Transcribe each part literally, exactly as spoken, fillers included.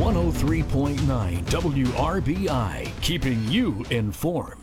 one oh three point nine W R B I, keeping you informed.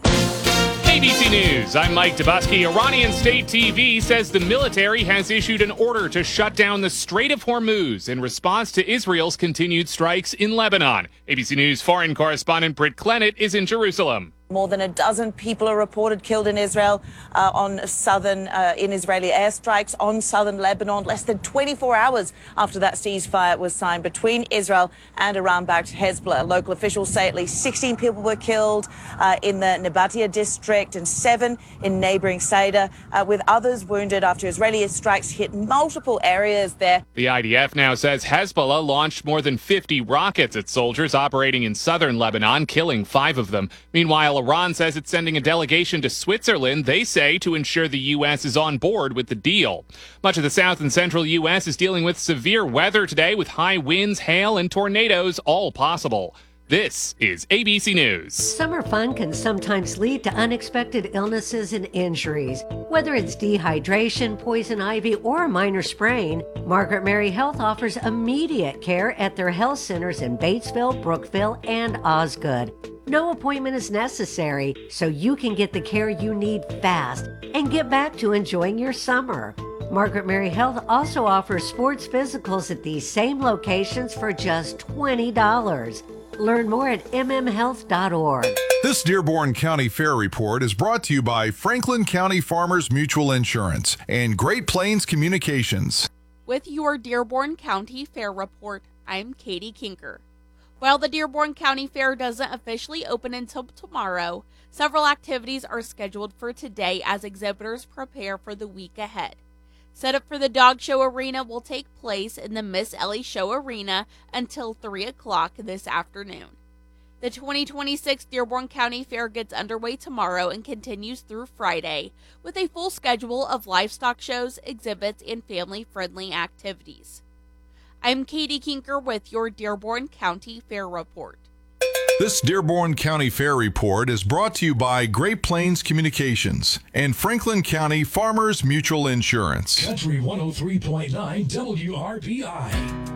A B C News, I'm Mike Dubusky. Iranian state T V says the military has issued an order to shut down the Strait of Hormuz in response to Israel's continued strikes in Lebanon. A B C News foreign correspondent Britt Clennett is in Jerusalem. More than a dozen people are reported killed in Israel uh, on southern, uh, in Israeli airstrikes on southern Lebanon, less than twenty-four hours after that ceasefire was signed between Israel and Iran-backed Hezbollah. Local officials say at least sixteen people were killed uh, in the Nabatia district and seven in neighboring Saida, uh, with others wounded after Israeli strikes hit multiple areas there. The I D F now says Hezbollah launched more than fifty rockets at soldiers operating in southern Lebanon, killing five of them. Meanwhile, Iran says it's sending a delegation to Switzerland, they say, to ensure the U S is on board with the deal. Much of the south and central U S is dealing with severe weather today with high winds, hail, and tornadoes, all possible. This is A B C News. Summer fun can sometimes lead to unexpected illnesses and injuries. Whether it's dehydration, poison ivy, or a minor sprain, Margaret Mary Health offers immediate care at their health centers in Batesville, Brookville, and Osgood. No appointment is necessary, so you can get the care you need fast and get back to enjoying your summer. Margaret Mary Health also offers sports physicals at these same locations for just twenty dollars. Learn more at m m health dot org. This Dearborn County Fair Report is brought to you by Franklin County Farmers Mutual Insurance and Great Plains Communications. With your Dearborn County Fair Report, I'm Katie Kinker. While the Dearborn County Fair doesn't officially open until tomorrow, several activities are scheduled for today as exhibitors prepare for the week ahead. Setup for the Dog Show Arena will take place in the Miss Ellie Show Arena until three o'clock this afternoon. The twenty twenty-six Dearborn County Fair gets underway tomorrow and continues through Friday with a full schedule of livestock shows, exhibits, and family-friendly activities. I'm Katie Kinker with your Dearborn County Fair Report. This Dearborn County Fair Report is brought to you by Great Plains Communications and Franklin County Farmers Mutual Insurance. Country one oh three point nine W R B I.